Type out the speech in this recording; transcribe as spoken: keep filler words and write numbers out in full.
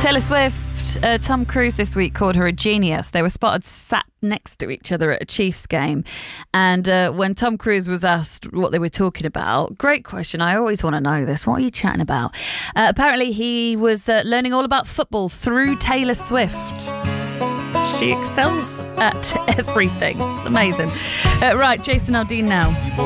Taylor Swift, uh, Tom Cruise this week called her a genius. They were spotted sat next to each other at a Chiefs game. And uh, when Tom Cruise was asked what they were talking about, great question. I always want to know this. What are you chatting about? Uh, apparently, he was uh, learning all about football through Taylor Swift. She excels at everything. Amazing. Uh, right, Jason Aldean now.